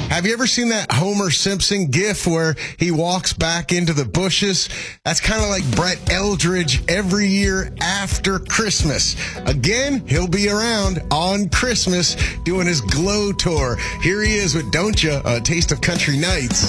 Have you ever seen that Homer Simpson gif where he walks back into the bushes? That's kind of like Brett Eldridge every year after Christmas. Again, he'll be around on Christmas doing his Glow Tour. Here he is with Don't Ya, a Taste of Country Nights.